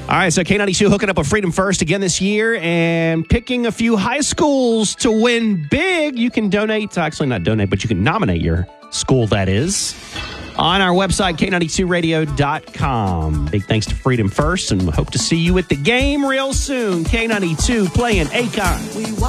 All right, so K92 hooking up with Freedom First again this year and picking a few high schools to win big. You can donate, actually not donate, but you can nominate your school, that is, on our website, K92radio.com. Big thanks to Freedom First, and we hope to see you at the game real soon. K92 playing Akon.